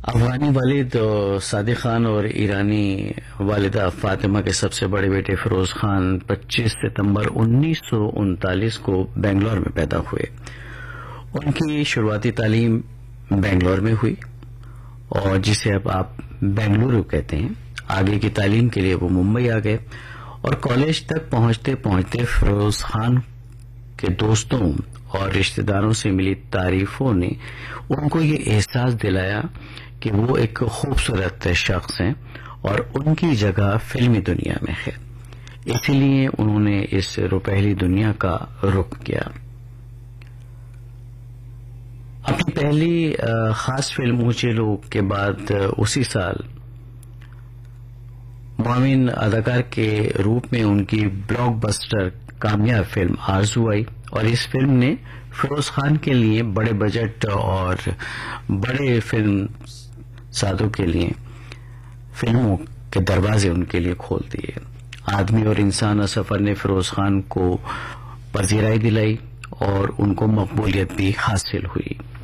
افغانی والد صادق خان اور ایرانی والدہ فاطمہ کے سب سے بڑے بیٹے فیروز خان 25 ستمبر 1939 کو بنگلور میں پیدا ہوئے۔ ان کی شروعاتی تعلیم بنگلور میں ہوئی اور جسے اب آپ بنگلورو کہتے ہیں۔ آگے کی تعلیم کے لیے وہ ممبئی آ گئے اور کالج تک پہنچتے پہنچتے فیروز خان کے دوستوں اور رشتہ داروں سے ملی تعریفوں نے ان کو یہ احساس دلایا کہ وہ ایک خوبصورت شخص ہیں اور ان کی جگہ فلمی دنیا میں ہے، اسی لیے انہوں نے اس روپہلی دنیا کا رخ کیا۔ اپنی پہلی خاص فلم اونچے لوگ کے بعد اسی سال معاون اداکار کے روپ میں ان کی بلاک بسٹر کامیاب فلم آرزو آئی اور اس فلم نے فیروز خان کے لیے بڑے بجٹ اور بڑے فلم سازوں کے لیے فلموں کے دروازے ان کے لیے کھول دیے۔ آدمی اور انسان سفر نے فیروز خان کو پذیرائی دلائی اور ان کو مقبولیت بھی حاصل ہوئی۔